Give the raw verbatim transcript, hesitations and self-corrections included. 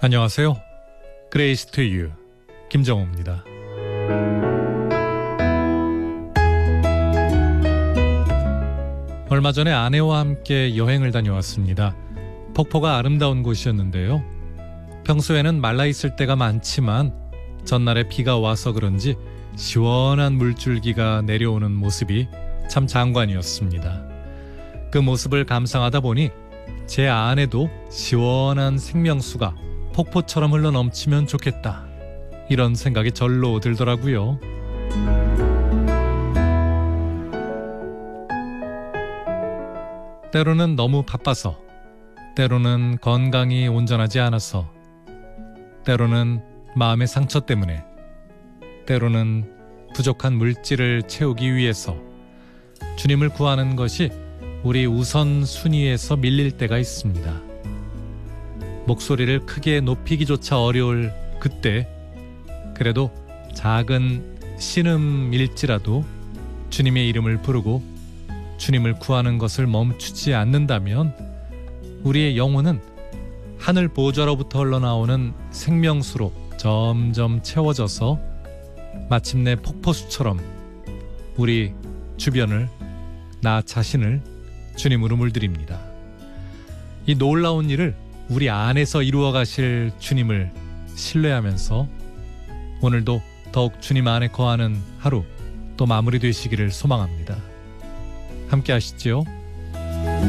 안녕하세요. 그레이스 투 유 김정호입니다. 얼마 전에 아내와 함께 여행을 다녀왔습니다. 폭포가 아름다운 곳이었는데요. 평소에는 말라있을 때가 많지만 전날에 비가 와서 그런지 시원한 물줄기가 내려오는 모습이 참 장관이었습니다. 그 모습을 감상하다 보니 제 안에도 시원한 생명수가 폭포처럼 흘러넘치면 좋겠다, 이런 생각이 절로 들더라고요. 때로는 너무 바빠서, 때로는 건강이 온전하지 않아서, 때로는 마음의 상처 때문에, 때로는 부족한 물질을 채우기 위해서 주님을 구하는 것이 우리 우선순위에서 밀릴 때가 있습니다. 목소리를 크게 높이기조차 어려울 그때, 그래도 작은 신음일지라도 주님의 이름을 부르고 주님을 구하는 것을 멈추지 않는다면 우리의 영혼은 하늘 보좌로부터 흘러나오는 생명수로 점점 채워져서 마침내 폭포수처럼 우리 주변을, 나 자신을 주님으로 물들입니다. 이 놀라운 일을 우리 안에서 이루어 가실 주님을 신뢰하면서 오늘도 더욱 주님 안에 거하는 하루 또 마무리되시기를 소망합니다. 함께 하시지요.